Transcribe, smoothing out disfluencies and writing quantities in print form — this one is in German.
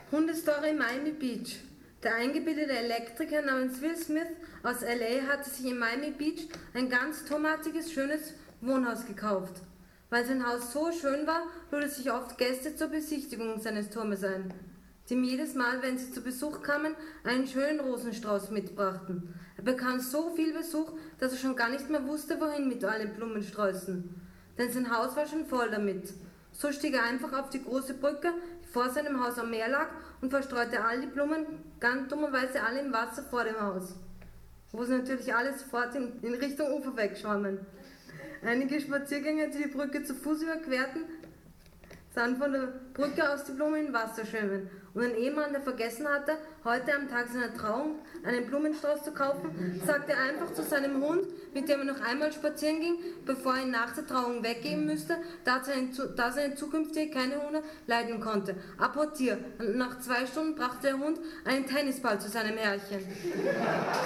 Hundestory in Miami Beach. Der eingebildete Elektriker namens Will Smith aus LA hatte sich in Miami Beach ein ganz turmartiges, schönes Wohnhaus gekauft. Weil sein Haus so schön war, lud sich oft Gäste zur Besichtigung seines Turmes ein, die ihm jedes Mal, wenn sie zu Besuch kamen, einen schönen Rosenstrauß mitbrachten. Er bekam so viel Besuch, dass er schon gar nicht mehr wusste, wohin mit allen Blumensträußen. Denn sein Haus war schon voll damit. So stieg er einfach auf die große Brücke, die vor seinem Haus am Meer lag, und verstreute all die Blumen, ganz dummerweise alle im Wasser vor dem Haus, wo sie natürlich alle sofort in Richtung Ufer wegschwammen. Einige Spaziergänger, die die Brücke zu Fuß überquerten, sahen von der Brücke aus die Blumen in Wasser schwimmen. Und ein Ehemann, der vergessen hatte, heute am Tag seiner Trauung einen Blumenstrauß zu kaufen, sagte einfach zu seinem Hund, mit dem er noch einmal spazieren ging, bevor er ihn nach der Trauung weggeben müsste, da seine zukünftige keine Hunde leiden konnte: Apportier. Und nach 2 Stunden brachte der Hund einen Tennisball zu seinem Herrchen.